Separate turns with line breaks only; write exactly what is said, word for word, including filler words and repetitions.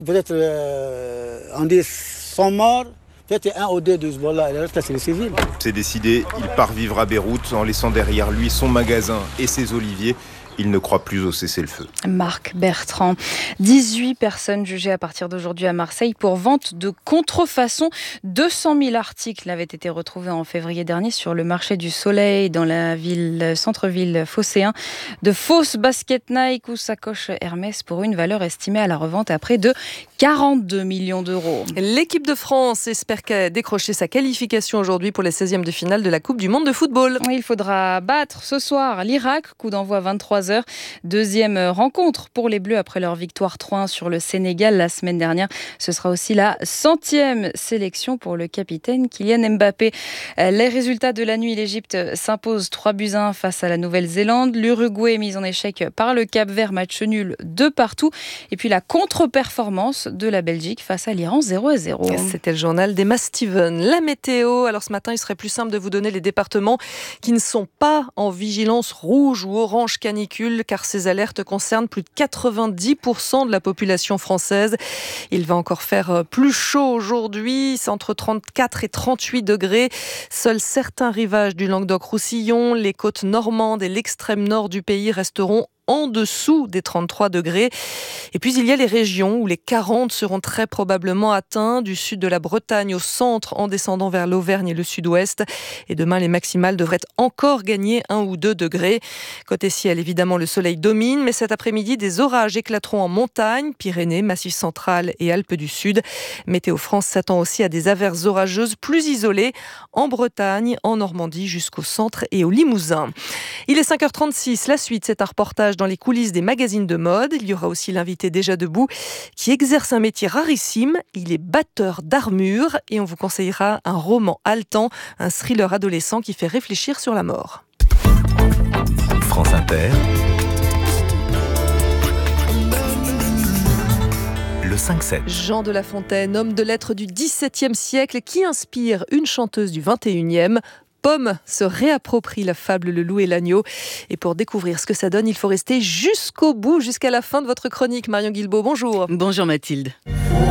Peut-être, euh, on dit cent morts, peut-être un ou deux de Hezbollah, et le reste, c'est les civils.
C'est décidé, il part vivre à Beyrouth en laissant derrière lui son magasin et ses oliviers. Il ne croit plus au cessez-le-feu.
Marc Bertrand. dix-huit personnes jugées à partir d'aujourd'hui à Marseille pour vente de contrefaçon. deux cent mille articles avaient été retrouvés en février dernier sur le marché du Soleil dans la ville, centre-ville phocéen. De fausses baskets Nike ou sacoches Hermès pour une valeur estimée à la revente à près de quarante-deux millions d'euros.
L'équipe de France espère décrocher sa qualification aujourd'hui pour les seizièmes de finale de la Coupe du Monde de football.
Oui, il faudra battre ce soir l'Irak, coup d'envoi à vingt-trois heures. Deuxième rencontre pour les Bleus après leur victoire trois un sur le Sénégal la semaine dernière. Ce sera aussi la centième sélection pour le capitaine Kylian Mbappé. Les résultats de la nuit, l'Égypte s'impose trois buts à un face à la Nouvelle-Zélande. L'Uruguay est mise en échec par le Cap-Vert, match nul de partout. Et puis la contre-performance de la Belgique face à l'Iran, zéro à zéro.
C'était le journal d'Emma Steven. La météo, alors ce matin, il serait plus simple de vous donner les départements qui ne sont pas en vigilance rouge ou orange canicule, car ces alertes concernent plus de quatre-vingt-dix pour cent de la population française. Il va encore faire plus chaud aujourd'hui, c'est entre trente-quatre et trente-huit degrés. Seuls certains rivages du Languedoc-Roussillon, les côtes normandes et l'extrême nord du pays resteront en dessous des trente-trois degrés. Et puis il y a les régions où les quarante seront très probablement atteints, du sud de la Bretagne au centre en descendant vers l'Auvergne et le sud-ouest. Et demain, les maximales devraient encore gagner un ou deux degrés. Côté ciel, évidemment, le soleil domine, mais cet après-midi, des orages éclateront en montagne, Pyrénées, Massif central et Alpes du Sud. Météo France s'attend aussi à des averses orageuses plus isolées en Bretagne, en Normandie, jusqu'au centre et au Limousin. Il est cinq heures trente-six, la suite, c'est un reportage dans les coulisses des magazines de mode. Il y aura aussi l'invité déjà debout qui exerce un métier rarissime. Il est batteur d'armure et on vous conseillera un roman haletant, un thriller adolescent qui fait réfléchir sur la mort.
France Inter. Le cinq sept.
Jean de La Fontaine, homme de lettres du dix-septième siècle qui inspire une chanteuse du vingt et unième. Pomme se réapproprie la fable Le Loup et l'Agneau. Et pour découvrir ce que ça donne, il faut rester jusqu'au bout, jusqu'à la fin de votre chronique. Marion Guilbault, bonjour.
Bonjour Mathilde.